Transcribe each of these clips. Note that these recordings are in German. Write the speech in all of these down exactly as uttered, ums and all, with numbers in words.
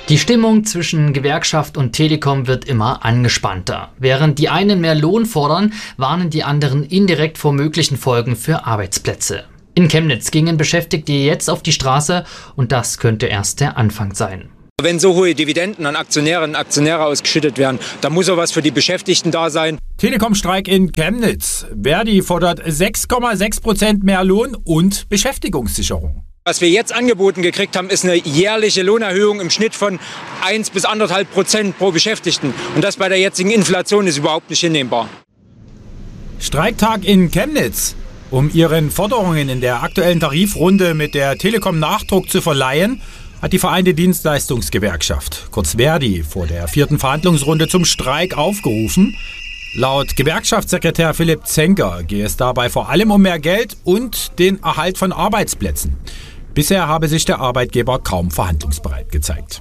Die Stimmung zwischen Gewerkschaft und Telekom wird immer angespannter. Während die einen mehr Lohn fordern, warnen die anderen indirekt vor möglichen Folgen für Arbeitsplätze. In Chemnitz gingen Beschäftigte jetzt auf die Straße und das könnte erst der Anfang sein. Wenn so hohe Dividenden an Aktionärinnen und Aktionäre ausgeschüttet werden, dann muss auch was für die Beschäftigten da sein. Telekom-Streik in Chemnitz. Verdi fordert sechs Komma sechs Prozent mehr Lohn und Beschäftigungssicherung. Was wir jetzt angeboten gekriegt haben, ist eine jährliche Lohnerhöhung im Schnitt von eins bis anderthalb Prozent pro Beschäftigten. Und das bei der jetzigen Inflation ist überhaupt nicht hinnehmbar. Streiktag in Chemnitz. Um ihren Forderungen in der aktuellen Tarifrunde mit der Telekom Nachdruck zu verleihen, hat die Vereinte Dienstleistungsgewerkschaft, kurz Verdi, vor der vierten Verhandlungsrunde zum Streik aufgerufen. Laut Gewerkschaftssekretär Philipp Zenker gehe es dabei vor allem um mehr Geld und den Erhalt von Arbeitsplätzen. Bisher habe sich der Arbeitgeber kaum verhandlungsbereit gezeigt.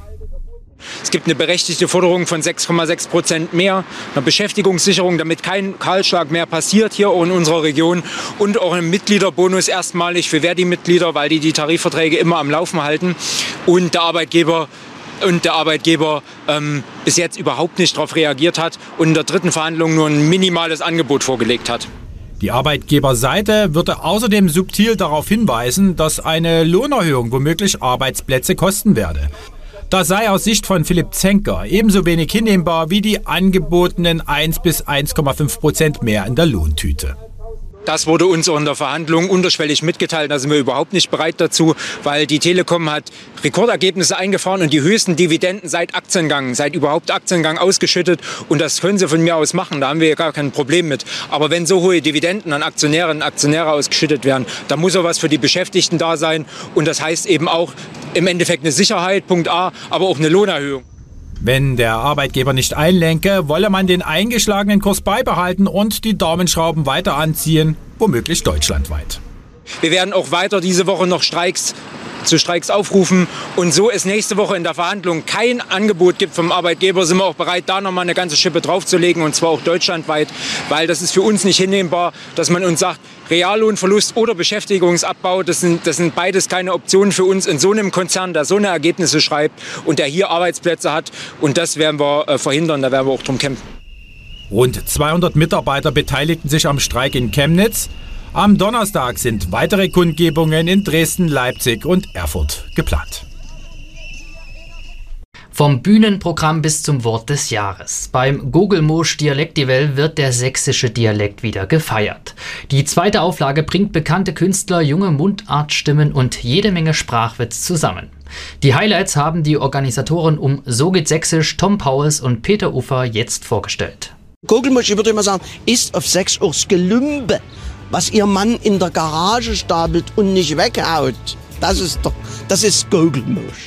Es gibt eine berechtigte Forderung von sechs Komma sechs Prozent mehr, eine Beschäftigungssicherung, damit kein Kahlschlag mehr passiert hier auch in unserer Region und auch einen Mitgliederbonus erstmalig für Verdi-Mitglieder, weil die die Tarifverträge immer am Laufen halten und der Arbeitgeber und der Arbeitgeber ähm, bis jetzt überhaupt nicht darauf reagiert hat und in der dritten Verhandlung nur ein minimales Angebot vorgelegt hat. Die Arbeitgeberseite würde außerdem subtil darauf hinweisen, dass eine Lohnerhöhung womöglich Arbeitsplätze kosten werde. Das sei aus Sicht von Philipp Zenker ebenso wenig hinnehmbar wie die angebotenen eins bis eins Komma fünf Prozent mehr in der Lohntüte. Das wurde uns auch in der Verhandlung unterschwellig mitgeteilt. Da sind wir überhaupt nicht bereit dazu, weil die Telekom hat Rekordergebnisse eingefahren und die höchsten Dividenden seit Aktiengang, seit überhaupt Aktiengang ausgeschüttet. Und das können sie von mir aus machen, da haben wir gar kein Problem mit. Aber wenn so hohe Dividenden an Aktionärinnen und Aktionäre ausgeschüttet werden, dann muss auch was für die Beschäftigten da sein. Und das heißt eben auch im Endeffekt eine Sicherheit, Punkt A, aber auch eine Lohnerhöhung. Wenn der Arbeitgeber nicht einlenke, wolle man den eingeschlagenen Kurs beibehalten und die Daumenschrauben weiter anziehen, womöglich deutschlandweit. Wir werden auch weiter diese Woche noch Streiks zu Streiks aufrufen. Und so es nächste Woche in der Verhandlung kein Angebot gibt vom Arbeitgeber, sind wir auch bereit, da nochmal eine ganze Schippe draufzulegen, und zwar auch deutschlandweit, weil das ist für uns nicht hinnehmbar, dass man uns sagt, Reallohnverlust oder Beschäftigungsabbau, das sind, das sind beides keine Optionen für uns in so einem Konzern, der so eine Ergebnisse schreibt und der hier Arbeitsplätze hat. Und das werden wir äh, verhindern, da werden wir auch drum kämpfen. Rund zweihundert Mitarbeiter beteiligten sich am Streik in Chemnitz. Am Donnerstag sind weitere Kundgebungen in Dresden, Leipzig und Erfurt geplant. Vom Bühnenprogramm bis zum Wort des Jahres. Beim Gogelmosch Dialektdivel wird der sächsische Dialekt wieder gefeiert. Die zweite Auflage bringt bekannte Künstler, junge Mundartstimmen und jede Menge Sprachwitz zusammen. Die Highlights haben die Organisatoren um So geht Sächsisch, Tom Pauls und Peter Ufer jetzt vorgestellt. Gogelmosch, ich würde immer sagen, ist auf Sächsisch auch Gelümbe, was ihr Mann in der Garage stapelt und nicht weghaut. Das ist doch, das ist Gogelmosch.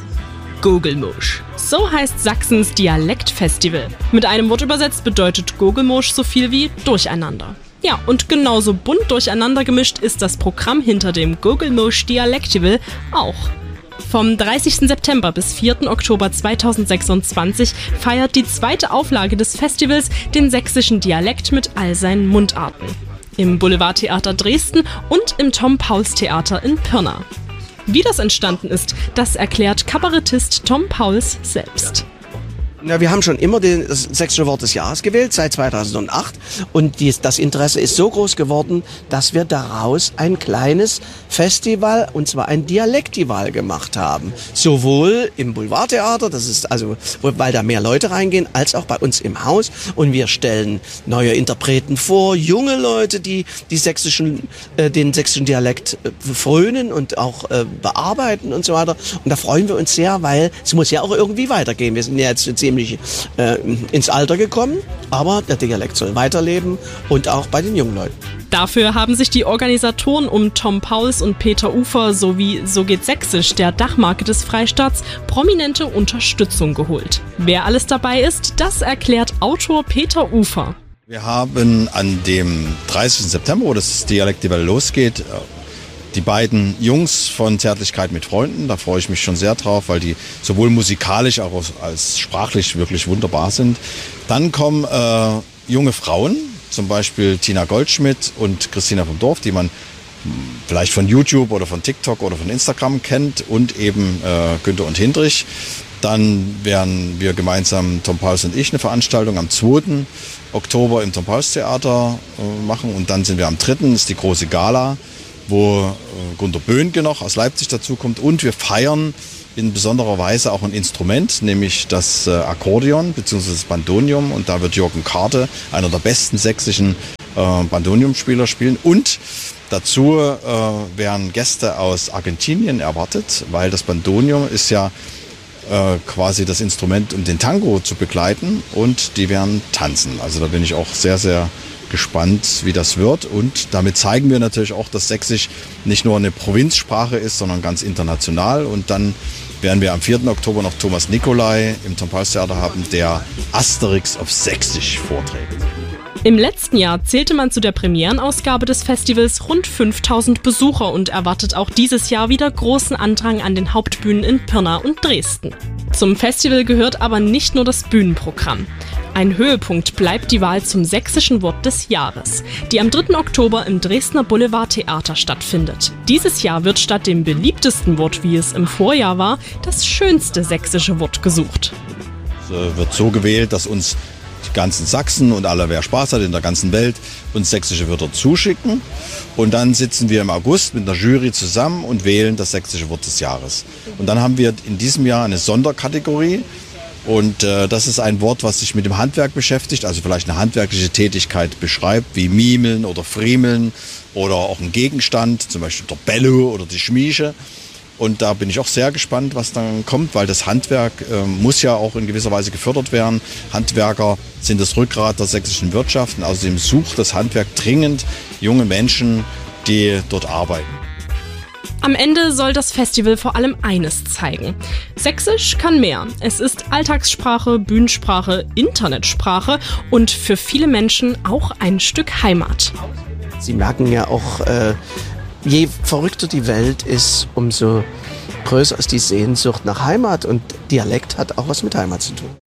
Gogelmosch. So heißt Sachsens Dialektfestival. Mit einem Wort übersetzt bedeutet Gogelmosch so viel wie Durcheinander. Ja, und genauso bunt durcheinander gemischt ist das Programm hinter dem Gogelmosch Dialektdivel auch. Vom dreißigsten September bis vierten Oktober zweitausendsechsundzwanzig feiert die zweite Auflage des Festivals den sächsischen Dialekt mit all seinen Mundarten. Im Boulevardtheater Dresden und im Tom-Pauls-Theater in Pirna. Wie das entstanden ist, das erklärt Kabarettist Tom Pauls selbst. Ja, wir haben schon immer das sächsische Wort des Jahres gewählt, seit zweitausendacht. Und dies, das Interesse ist so groß geworden, dass wir daraus ein kleines Festival, und zwar ein Dialektival gemacht haben. Sowohl im Boulevardtheater, das ist also, weil da mehr Leute reingehen, als auch bei uns im Haus. Und wir stellen neue Interpreten vor, junge Leute, die, die sächsischen, äh, den sächsischen Dialekt äh, frönen und auch äh, bearbeiten und so weiter. Und da freuen wir uns sehr, weil es muss ja auch irgendwie weitergehen. Wir sind ja jetzt ziemlich äh, ins Alter gekommen, aber der Dialekt soll weiterleben und auch bei den jungen Leuten. Dafür haben sich die Organisatoren um Tom Pauls und Peter Ufer sowie So geht Sächsisch, der Dachmarke des Freistaats, prominente Unterstützung geholt. Wer alles dabei ist, das erklärt Autor Peter Ufer. Wir haben an dem dreißigsten September, wo das Dialektdivel losgeht, die beiden Jungs von Zärtlichkeit mit Freunden, da freue ich mich schon sehr drauf, weil die sowohl musikalisch als, als sprachlich wirklich wunderbar sind. Dann kommen äh, junge Frauen, zum Beispiel Tina Goldschmidt und Christina vom Dorf, die man vielleicht von YouTube oder von TikTok oder von Instagram kennt, und eben äh, Günther und Hindrich. Dann werden wir gemeinsam, Tom Paus und ich, eine Veranstaltung am zweiten Oktober im Tom Paus Theater äh, machen. Und dann sind wir am dritten ist die große Gala, wo äh, Gunter Böhnke noch aus Leipzig dazukommt. Und wir feiern in besonderer Weise auch ein Instrument, nämlich das äh, Akkordeon bzw. das Bandonium. Und da wird Jürgen Karte, einer der besten sächsischen äh, Bandoniumspieler, spielen. Und dazu äh, werden Gäste aus Argentinien erwartet, weil das Bandonium ist ja äh, quasi das Instrument, um den Tango zu begleiten, und die werden tanzen. Also da bin ich auch sehr, sehr gespannt, wie das wird, und damit zeigen wir natürlich auch, dass Sächsisch nicht nur eine Provinzsprache ist, sondern ganz international. Und dann werden wir am vierten Oktober noch Thomas Nicolai im Tom Paus Theater haben, der Asterix auf Sächsisch vorträgt. Im letzten Jahr zählte man zu der Premierenausgabe des Festivals rund fünftausend Besucher und erwartet auch dieses Jahr wieder großen Andrang an den Hauptbühnen in Pirna und Dresden. Zum Festival gehört aber nicht nur das Bühnenprogramm. Ein Höhepunkt bleibt die Wahl zum sächsischen Wort des Jahres, die am dritten Oktober im Dresdner Boulevardtheater stattfindet. Dieses Jahr wird statt dem beliebtesten Wort, wie es im Vorjahr war, das schönste sächsische Wort gesucht. Es wird so gewählt, dass uns die ganzen Sachsen und alle, wer Spaß hat in der ganzen Welt, uns sächsische Wörter zuschicken. Und dann sitzen wir im August mit einer Jury zusammen und wählen das sächsische Wort des Jahres. Und dann haben wir in diesem Jahr eine Sonderkategorie. Und äh, das ist ein Wort, was sich mit dem Handwerk beschäftigt, also vielleicht eine handwerkliche Tätigkeit beschreibt, wie Mimeln oder Friemeln oder auch ein Gegenstand, zum Beispiel der Bello oder die Schmiesche. Und da bin ich auch sehr gespannt, was dann kommt, weil das Handwerk äh, muss ja auch in gewisser Weise gefördert werden. Handwerker sind das Rückgrat der sächsischen Wirtschaft, und außerdem sucht das Handwerk dringend junge Menschen, die dort arbeiten. Am Ende soll das Festival vor allem eines zeigen. Sächsisch kann mehr. Es ist Alltagssprache, Bühnensprache, Internetsprache und für viele Menschen auch ein Stück Heimat. Sie merken ja auch, äh, je verrückter die Welt ist, umso größer ist die Sehnsucht nach Heimat, und Dialekt hat auch was mit Heimat zu tun.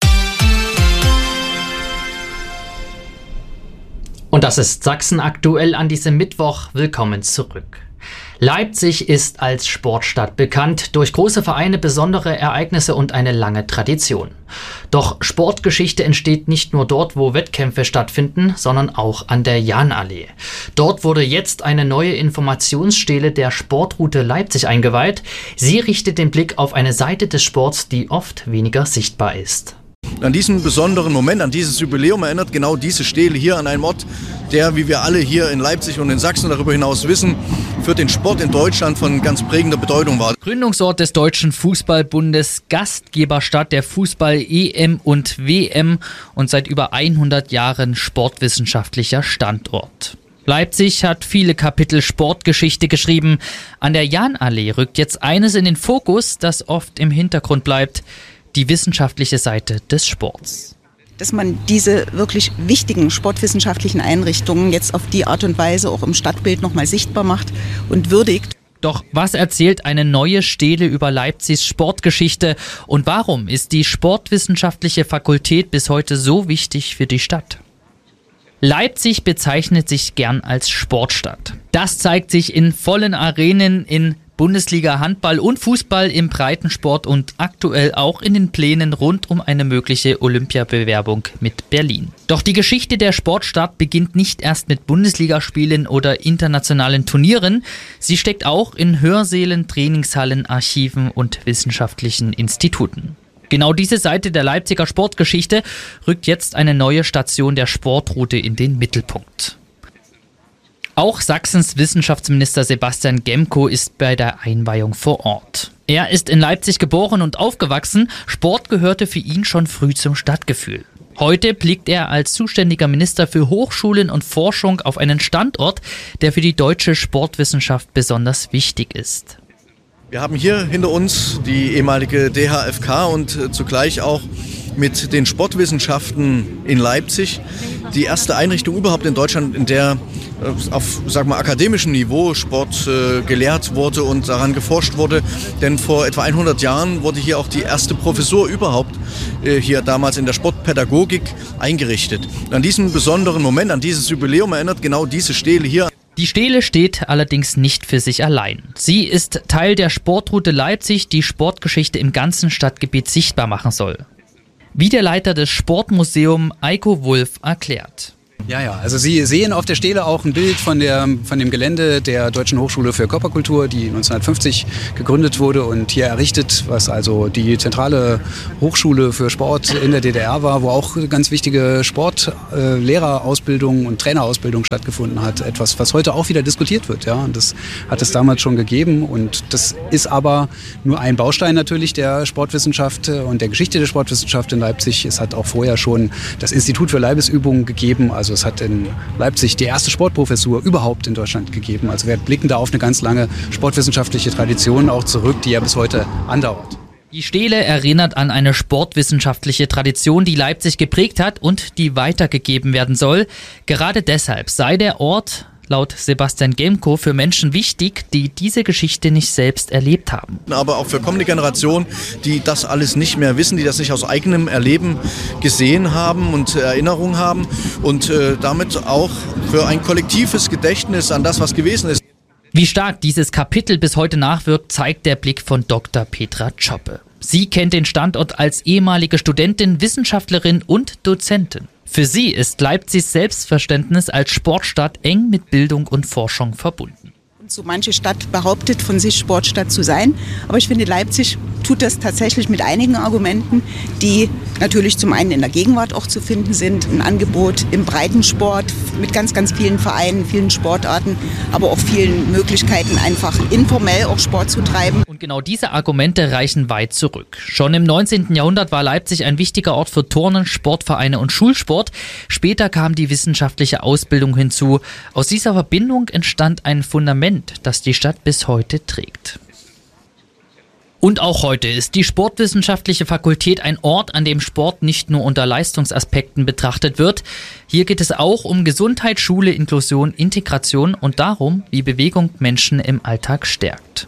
Und das ist Sachsen aktuell an diesem Mittwoch. Willkommen zurück. Leipzig ist als Sportstadt bekannt, durch große Vereine, besondere Ereignisse und eine lange Tradition. Doch Sportgeschichte entsteht nicht nur dort, wo Wettkämpfe stattfinden, sondern auch an der Jahnallee. Dort wurde jetzt eine neue Informationsstele der Sportroute Leipzig eingeweiht. Sie richtet den Blick auf eine Seite des Sports, die oft weniger sichtbar ist. An diesen besonderen Moment, an dieses Jubiläum erinnert genau diese Stele hier an einen Ort, der, wie wir alle hier in Leipzig und in Sachsen darüber hinaus wissen, für den Sport in Deutschland von ganz prägender Bedeutung war. Gründungsort des Deutschen Fußballbundes, Gastgeberstadt der Fußball-E M und W M und seit über hundert Jahren sportwissenschaftlicher Standort. Leipzig hat viele Kapitel Sportgeschichte geschrieben. An der Jahnallee rückt jetzt eines in den Fokus, das oft im Hintergrund bleibt: die wissenschaftliche Seite des Sports. Dass man diese wirklich wichtigen sportwissenschaftlichen Einrichtungen jetzt auf die Art und Weise auch im Stadtbild nochmal sichtbar macht und würdigt. Doch was erzählt eine neue Stele über Leipzigs Sportgeschichte, und warum ist die sportwissenschaftliche Fakultät bis heute so wichtig für die Stadt? Leipzig bezeichnet sich gern als Sportstadt. Das zeigt sich in vollen Arenen, in Bundesliga Handball und Fußball, im Breitensport und aktuell auch in den Plänen rund um eine mögliche Olympiabewerbung mit Berlin. Doch die Geschichte der Sportstadt beginnt nicht erst mit Bundesligaspielen oder internationalen Turnieren. Sie steckt auch in Hörsälen, Trainingshallen, Archiven und wissenschaftlichen Instituten. Genau diese Seite der Leipziger Sportgeschichte rückt jetzt eine neue Station der Sportroute in den Mittelpunkt. Auch Sachsens Wissenschaftsminister Sebastian Gemko ist bei der Einweihung vor Ort. Er ist in Leipzig geboren und aufgewachsen. Sport gehörte für ihn schon früh zum Stadtgefühl. Heute blickt er als zuständiger Minister für Hochschulen und Forschung auf einen Standort, der für die deutsche Sportwissenschaft besonders wichtig ist. Wir haben hier hinter uns die ehemalige D H F K und zugleich auch mit den Sportwissenschaften in Leipzig die erste Einrichtung überhaupt in Deutschland, in der auf, sag mal, akademischem Niveau Sport äh, gelehrt wurde und daran geforscht wurde. Denn vor etwa hundert Jahren wurde hier auch die erste Professur überhaupt äh, hier damals in der Sportpädagogik eingerichtet. Und an diesen besonderen Moment, an dieses Jubiläum erinnert genau diese Stele hier. Die Stele steht allerdings nicht für sich allein. Sie ist Teil der Sportroute Leipzig, die Sportgeschichte im ganzen Stadtgebiet sichtbar machen soll. Wie der Leiter des Sportmuseums Eiko Wulff erklärt. Ja, ja, also Sie sehen auf der Stele auch ein Bild von, der, von dem Gelände der Deutschen Hochschule für Körperkultur, die neunzehnhundertfünfzig gegründet wurde und hier errichtet, was also die zentrale Hochschule für Sport in der D D R war, wo auch ganz wichtige Sportlehrerausbildung äh, und Trainerausbildung stattgefunden hat. Etwas, was heute auch wieder diskutiert wird. Ja, und das hat es damals schon gegeben und das ist aber nur ein Baustein natürlich der Sportwissenschaft und der Geschichte der Sportwissenschaft in Leipzig. Es hat auch vorher schon das Institut für Leibesübungen gegeben, also es hat in Leipzig die erste Sportprofessur überhaupt in Deutschland gegeben. Also wir blicken da auf eine ganz lange sportwissenschaftliche Tradition auch zurück, die ja bis heute andauert. Die Stele erinnert an eine sportwissenschaftliche Tradition, die Leipzig geprägt hat und die weitergegeben werden soll. Gerade deshalb sei der Ort laut Sebastian Gemko für Menschen wichtig, die diese Geschichte nicht selbst erlebt haben. Aber auch für kommende Generationen, die das alles nicht mehr wissen, die das nicht aus eigenem Erleben gesehen haben und Erinnerung haben und äh, damit auch für ein kollektives Gedächtnis an das, was gewesen ist. Wie stark dieses Kapitel bis heute nachwirkt, zeigt der Blick von Doktor Petra Tschoppe. Sie kennt den Standort als ehemalige Studentin, Wissenschaftlerin und Dozentin. Für sie ist Leipzigs Selbstverständnis als Sportstadt eng mit Bildung und Forschung verbunden. So manche Stadt behauptet, von sich Sportstadt zu sein. Aber ich finde, Leipzig tut das tatsächlich mit einigen Argumenten, die natürlich zum einen in der Gegenwart auch zu finden sind. Ein Angebot im Breitensport mit ganz, ganz vielen Vereinen, vielen Sportarten, aber auch vielen Möglichkeiten, einfach informell auch Sport zu treiben. Und genau diese Argumente reichen weit zurück. Schon im neunzehnten Jahrhundert war Leipzig ein wichtiger Ort für Turnen, Sportvereine und Schulsport. Später kam die wissenschaftliche Ausbildung hinzu. Aus dieser Verbindung entstand ein Fundament, das die Stadt bis heute trägt. Und auch heute ist die Sportwissenschaftliche Fakultät ein Ort, an dem Sport nicht nur unter Leistungsaspekten betrachtet wird. Hier geht es auch um Gesundheit, Schule, Inklusion, Integration und darum, wie Bewegung Menschen im Alltag stärkt.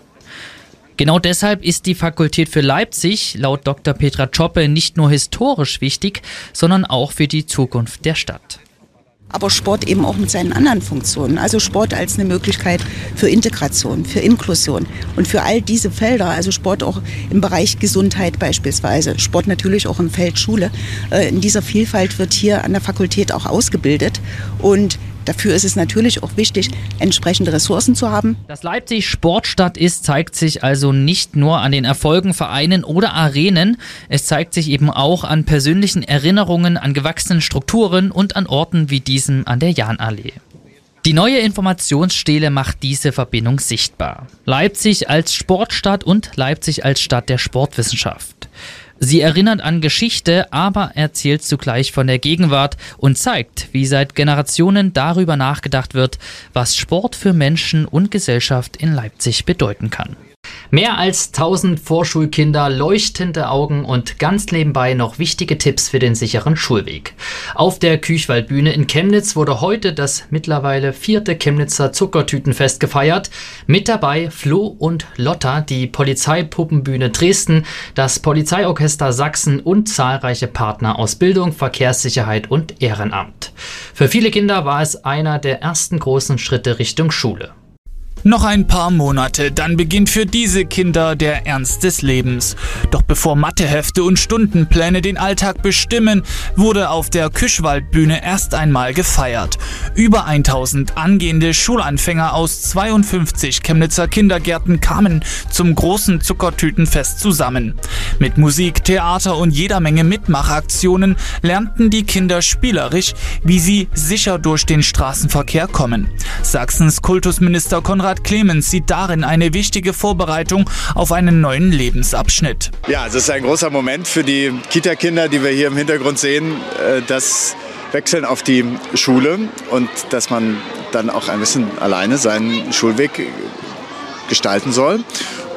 Genau deshalb ist die Fakultät für Leipzig laut Doktor Petra Tschoppe nicht nur historisch wichtig, sondern auch für die Zukunft der Stadt. Aber Sport eben auch mit seinen anderen Funktionen. Also Sport als eine Möglichkeit für Integration, für Inklusion und für all diese Felder. Also Sport auch im Bereich Gesundheit beispielsweise. Sport natürlich auch im Feld Schule. In dieser Vielfalt wird hier an der Fakultät auch ausgebildet. Und dafür ist es natürlich auch wichtig, entsprechende Ressourcen zu haben. Dass Leipzig Sportstadt ist, zeigt sich also nicht nur an den Erfolgen, Vereinen oder Arenen. Es zeigt sich eben auch an persönlichen Erinnerungen, an gewachsenen Strukturen und an Orten wie diesem an der Jahnallee. Die neue Informationsstele macht diese Verbindung sichtbar. Leipzig als Sportstadt und Leipzig als Stadt der Sportwissenschaft. Sie erinnert an Geschichte, aber erzählt zugleich von der Gegenwart und zeigt, wie seit Generationen darüber nachgedacht wird, was Sport für Menschen und Gesellschaft in Leipzig bedeuten kann. Mehr als tausend Vorschulkinder, leuchtende Augen und ganz nebenbei noch wichtige Tipps für den sicheren Schulweg. Auf der Küchwaldbühne in Chemnitz wurde heute das mittlerweile vierte Chemnitzer Zuckertütenfest gefeiert. Mit dabei Flo und Lotta, die Polizeipuppenbühne Dresden, das Polizeiorchester Sachsen und zahlreiche Partner aus Bildung, Verkehrssicherheit und Ehrenamt. Für viele Kinder war es einer der ersten großen Schritte Richtung Schule. Noch ein paar Monate, dann beginnt für diese Kinder der Ernst des Lebens. Doch bevor Mathehefte und Stundenpläne den Alltag bestimmen, wurde auf der Küchwaldbühne erst einmal gefeiert. Über tausend angehende Schulanfänger aus zweiundfünfzig Chemnitzer Kindergärten kamen zum großen Zuckertütenfest zusammen. Mit Musik, Theater und jeder Menge Mitmachaktionen lernten die Kinder spielerisch, wie sie sicher durch den Straßenverkehr kommen. Sachsens Kultusminister Konrad Clemens sieht darin eine wichtige Vorbereitung auf einen neuen Lebensabschnitt. Ja, es ist ein großer Moment für die Kita-Kinder, die wir hier im Hintergrund sehen, das Wechseln auf die Schule und dass man dann auch ein bisschen alleine seinen Schulweg gestalten soll.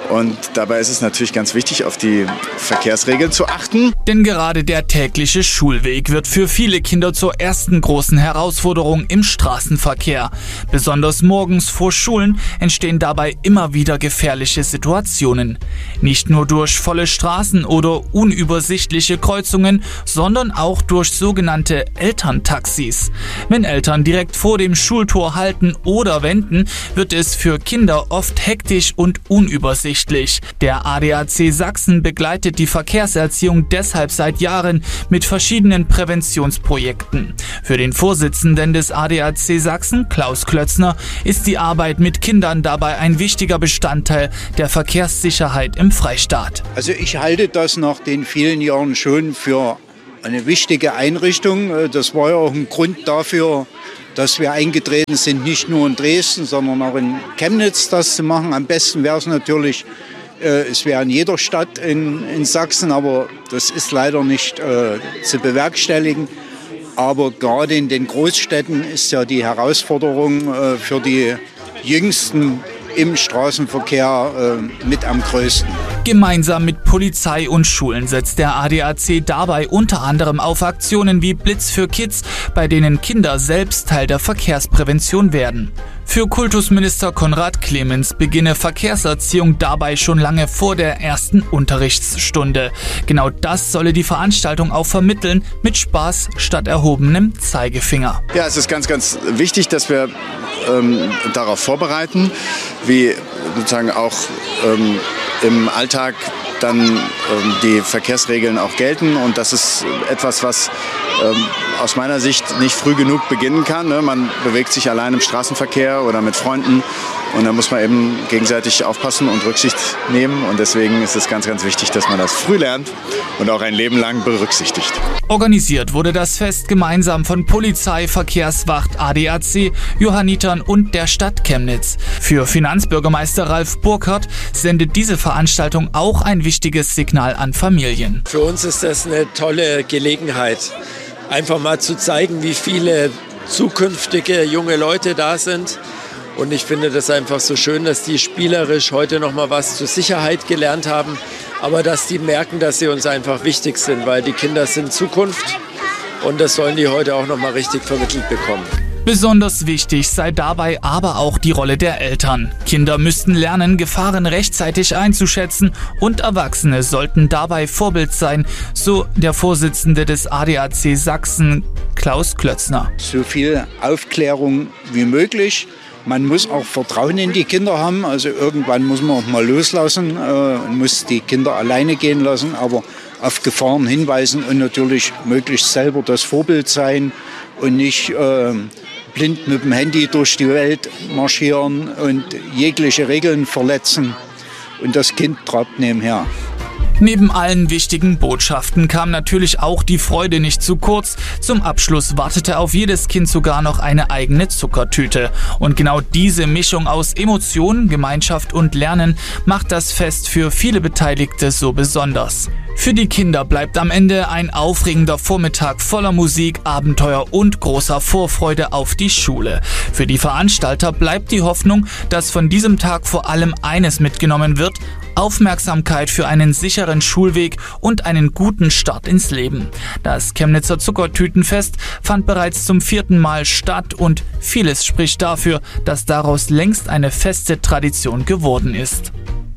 Und dabei ist es natürlich ganz wichtig, auf die Verkehrsregeln zu achten. Denn gerade der tägliche Schulweg wird für viele Kinder zur ersten großen Herausforderung im Straßenverkehr. Besonders morgens vor Schulen entstehen dabei immer wieder gefährliche Situationen. Nicht nur durch volle Straßen oder unübersichtliche Kreuzungen, sondern auch durch sogenannte Elterntaxis. Wenn Eltern direkt vor dem Schultor halten oder wenden, wird es für Kinder oft hektisch und unübersichtlich. Der A D A C Sachsen begleitet die Verkehrserziehung deshalb seit Jahren mit verschiedenen Präventionsprojekten. Für den Vorsitzenden des A D A C Sachsen, Klaus Klötzner, ist die Arbeit mit Kindern dabei ein wichtiger Bestandteil der Verkehrssicherheit im Freistaat. Also ich halte das nach den vielen Jahren schon für eine wichtige Einrichtung. Das war ja auch ein Grund dafür, dass wir eingetreten sind, nicht nur in Dresden, sondern auch in Chemnitz das zu machen. Am besten wäre es natürlich, äh, es wäre in jeder Stadt in, in Sachsen, aber das ist leider nicht äh, zu bewerkstelligen. Aber gerade in den Großstädten ist ja die Herausforderung äh, für die Jüngsten im Straßenverkehr äh, mit am größten. Gemeinsam mit Polizei und Schulen setzt der A D A C dabei unter anderem auf Aktionen wie Blitz für Kids, bei denen Kinder selbst Teil der Verkehrsprävention werden. Für Kultusminister Konrad Clemens beginne Verkehrserziehung dabei schon lange vor der ersten Unterrichtsstunde. Genau das solle die Veranstaltung auch vermitteln, mit Spaß statt erhobenem Zeigefinger. Ja, es ist ganz, ganz wichtig, dass wir ähm, darauf vorbereiten, wie sozusagen auch ähm, im Alltag dann ähm, die Verkehrsregeln auch gelten. Und das ist etwas, was ähm, aus meiner Sicht nicht früh genug beginnen kann. Ne? Man bewegt sich allein im Straßenverkehr oder mit Freunden. Und da muss man eben gegenseitig aufpassen und Rücksicht nehmen. Und deswegen ist es ganz, ganz wichtig, dass man das früh lernt und auch ein Leben lang berücksichtigt. Organisiert wurde das Fest gemeinsam von Polizei, Verkehrswacht, A D A C, Johannitern und der Stadt Chemnitz. Für Finanzbürgermeister Ralf Burkhardt sendet diese Veranstaltung auch ein wichtiges Signal an Familien. Für uns ist das eine tolle Gelegenheit, einfach mal zu zeigen, wie viele zukünftige junge Leute da sind. Und ich finde das einfach so schön, dass die spielerisch heute noch mal was zur Sicherheit gelernt haben, aber dass die merken, dass sie uns einfach wichtig sind, weil die Kinder sind Zukunft und das sollen die heute auch noch mal richtig vermittelt bekommen. Besonders wichtig sei dabei aber auch die Rolle der Eltern. Kinder müssten lernen, Gefahren rechtzeitig einzuschätzen und Erwachsene sollten dabei Vorbild sein, so der Vorsitzende des A D A C Sachsen, Klaus Klötzner. So viel Aufklärung wie möglich. Man muss auch Vertrauen in die Kinder haben, also irgendwann muss man auch mal loslassen, äh, muss die Kinder alleine gehen lassen, aber auf Gefahren hinweisen und natürlich möglichst selber das Vorbild sein und nicht äh, blind mit dem Handy durch die Welt marschieren und jegliche Regeln verletzen und das Kind trabt nebenher. Neben allen wichtigen Botschaften kam natürlich auch die Freude nicht zu kurz. Zum Abschluss wartete auf jedes Kind sogar noch eine eigene Zuckertüte. Und genau diese Mischung aus Emotionen, Gemeinschaft und Lernen macht das Fest für viele Beteiligte so besonders. Für die Kinder bleibt am Ende ein aufregender Vormittag voller Musik, Abenteuer und großer Vorfreude auf die Schule. Für die Veranstalter bleibt die Hoffnung, dass von diesem Tag vor allem eines mitgenommen wird: Aufmerksamkeit für einen sicheren Schulweg und einen guten Start ins Leben. Das Chemnitzer Zuckertütenfest fand bereits zum vierten Mal statt und vieles spricht dafür, dass daraus längst eine feste Tradition geworden ist.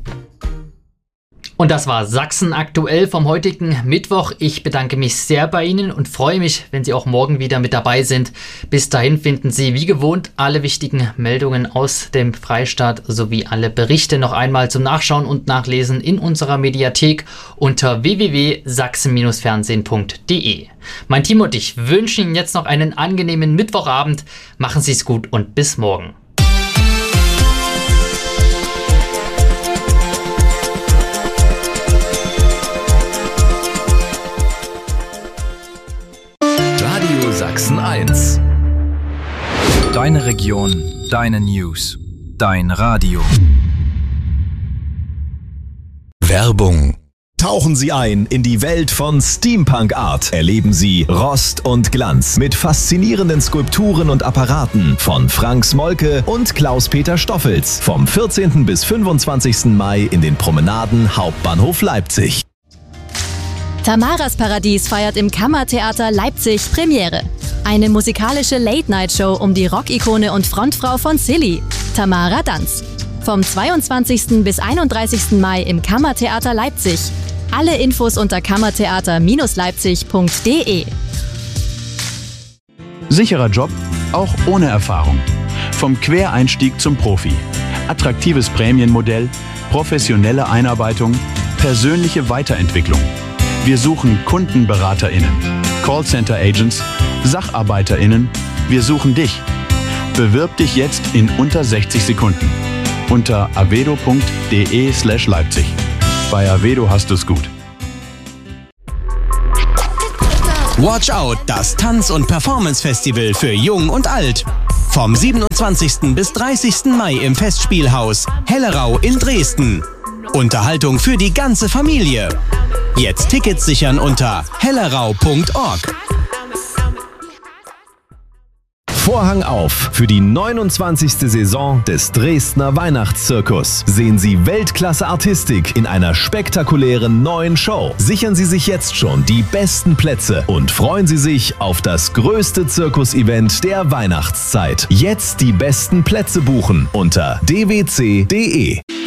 Und das war Sachsen aktuell vom heutigen Mittwoch. Ich bedanke mich sehr bei Ihnen und freue mich, wenn Sie auch morgen wieder mit dabei sind. Bis dahin finden Sie wie gewohnt alle wichtigen Meldungen aus dem Freistaat sowie alle Berichte noch einmal zum Nachschauen und Nachlesen in unserer Mediathek unter w w w punkt sachsen Bindestrich fernsehen punkt d e. Mein Team und ich wünschen Ihnen jetzt noch einen angenehmen Mittwochabend. Machen Sie es gut und bis morgen. Sachsen eins. Deine Region, deine News, dein Radio. Werbung Tauchen Sie ein in die Welt von Steampunk Art. Erleben Sie Rost und Glanz mit faszinierenden Skulpturen und Apparaten von Frank Smolke und Klaus-Peter Stoffels. Vom vierzehnten bis fünfundzwanzigsten Mai in den Promenaden Hauptbahnhof Leipzig. Tamaras Paradies feiert im Kammertheater Leipzig Premiere. Eine musikalische Late-Night-Show um die Rockikone und Frontfrau von Silly, Tamara Danz. Vom zweiundzwanzigsten bis einunddreißigsten Mai im Kammertheater Leipzig. Alle Infos unter kammertheater Leipzig punkt de. Sicherer Job, auch ohne Erfahrung. Vom Quereinstieg zum Profi. Attraktives Prämienmodell, professionelle Einarbeitung, persönliche Weiterentwicklung. Wir suchen KundenberaterInnen, Callcenter-Agents, SacharbeiterInnen. Wir suchen dich. Bewirb dich jetzt in unter sechzig Sekunden. Unter avedo punkt de slash Leipzig. Bei Avedo hast du's gut. Watch Out, das Tanz- und Performance-Festival für Jung und Alt. Vom siebenundzwanzigsten bis dreißigsten Mai im Festspielhaus Hellerau in Dresden. Unterhaltung für die ganze Familie. Jetzt Tickets sichern unter hellerau punkt org. Vorhang auf für die neunundzwanzigste Saison des Dresdner Weihnachtszirkus. Sehen Sie Weltklasse-Artistik in einer spektakulären neuen Show. Sichern Sie sich jetzt schon die besten Plätze und freuen Sie sich auf das größte Zirkus-Event der Weihnachtszeit. Jetzt die besten Plätze buchen unter d w c punkt de.